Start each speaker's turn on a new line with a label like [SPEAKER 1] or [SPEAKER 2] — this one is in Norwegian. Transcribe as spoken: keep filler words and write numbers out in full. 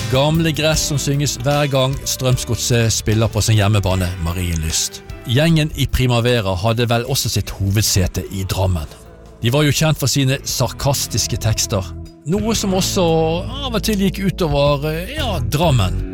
[SPEAKER 1] Gamle gress som synges hver gang Strømsgodset spiller på sin hjemmebane Marienlyst. Gjengen i Primavera hadde vel også sitt hovedsete i Drammen. De var jo kjent for sine sarkastiske tekster, noe som også av og til gikk utover, ja, Drammen.